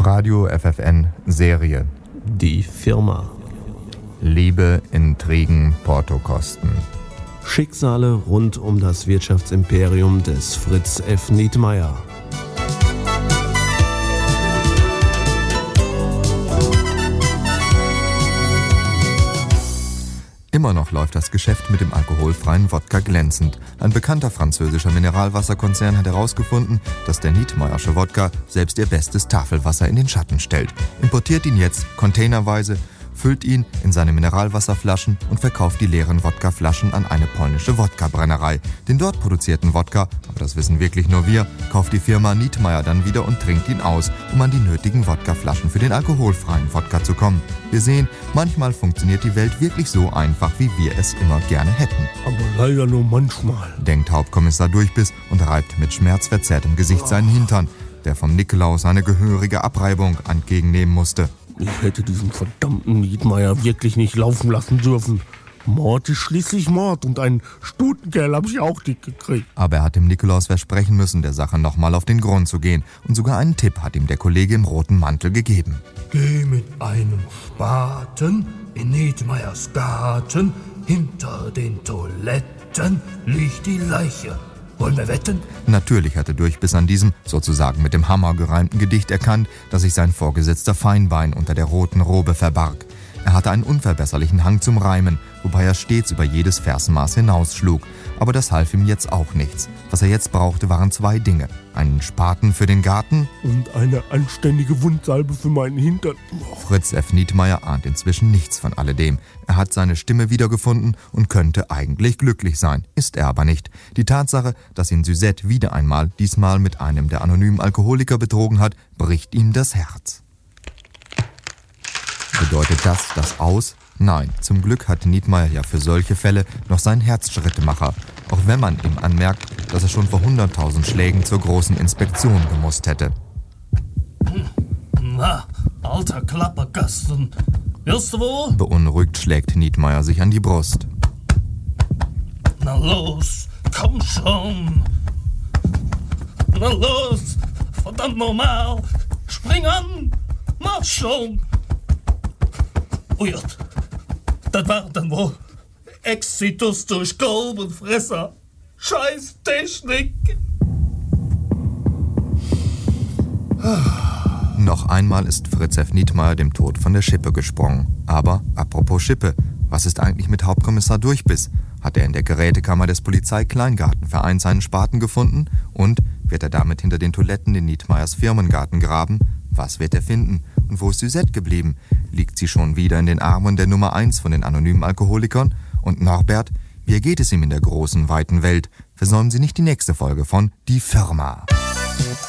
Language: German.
Radio FFN Serie. Die Firma. Liebe, Intrigen, Portokosten. Schicksale rund um das Wirtschaftsimperium des Fritz F. Nietmeyer. Immer noch läuft das Geschäft mit dem alkoholfreien Wodka glänzend. Ein bekannter französischer Mineralwasserkonzern hat herausgefunden, dass der Nietmeyersche Wodka selbst ihr bestes Tafelwasser in den Schatten stellt. Importiert ihn jetzt containerweise, füllt ihn in seine Mineralwasserflaschen und verkauft die leeren Wodkaflaschen an eine polnische Wodka-Brennerei. Den dort produzierten Wodka, aber das wissen wirklich nur wir, kauft die Firma Nietmeyer dann wieder und trinkt ihn aus, um an die nötigen Wodkaflaschen für den alkoholfreien Wodka zu kommen. Wir sehen, manchmal funktioniert die Welt wirklich so einfach, wie wir es immer gerne hätten. Aber leider nur manchmal, denkt Hauptkommissar Durchbiss und reibt mit schmerzverzerrtem Gesicht seinen Hintern, der vom Nikolaus eine gehörige Abreibung entgegennehmen musste. Ich hätte diesen verdammten Nietmeyer wirklich nicht laufen lassen dürfen. Mord ist schließlich Mord und einen Stutenkerl habe ich auch dick gekriegt. Aber er hat dem Nikolaus versprechen müssen, der Sache nochmal auf den Grund zu gehen. Und sogar einen Tipp hat ihm der Kollege im roten Mantel gegeben. Geh mit einem Spaten in Nietmeyers Garten. Hinter den Toiletten liegt die Leiche. Wollen wir wetten? Natürlich hatte Durchbiss an diesem, sozusagen mit dem Hammer gereimten Gedicht erkannt, dass sich sein vorgesetzter Feinbein unter der roten Robe verbarg. Er hatte einen unverbesserlichen Hang zum Reimen, wobei er stets über jedes Versenmaß hinausschlug. Aber das half ihm jetzt auch nichts. Was er jetzt brauchte, waren zwei Dinge. Einen Spaten für den Garten und eine anständige Wundsalbe für meinen Hintern. Fritz F. Nietmeyer ahnt inzwischen nichts von alledem. Er hat seine Stimme wiedergefunden und könnte eigentlich glücklich sein. Ist er aber nicht. Die Tatsache, dass ihn Suzette wieder einmal, diesmal mit einem der anonymen Alkoholiker betrogen hat, bricht ihm das Herz. Bedeutet das aus? Nein, zum Glück hat Nietmeyer ja für solche Fälle noch seinen Herzschrittemacher, auch wenn man ihm anmerkt, dass er schon vor 100.000 Schlägen zur großen Inspektion gemusst hätte. Na, alter Klapperkasten, willst du wohl? Beunruhigt schlägt Nietmeyer sich an die Brust. Na los, komm schon. Na los, verdammt normal, spring an, mach schon. Ujert, das war dann wohl Exitus durch Kolbenfresser. Scheiß Technik. Noch einmal ist Fritz F. Nietmeyer dem Tod von der Schippe gesprungen. Aber, apropos Schippe, was ist eigentlich mit Hauptkommissar Durchbiss? Hat er in der Gerätekammer des Polizeikleingartenvereins seinen Spaten gefunden? Und wird er damit hinter den Toiletten in Nietmeyers Firmengarten graben? Was wird er finden? Und wo ist Suzette geblieben? Liegt sie schon wieder in den Armen der Nummer 1 von den anonymen Alkoholikern? Und Norbert, wie geht es ihm in der großen, weiten Welt? Versäumen Sie nicht die nächste Folge von Die Firma.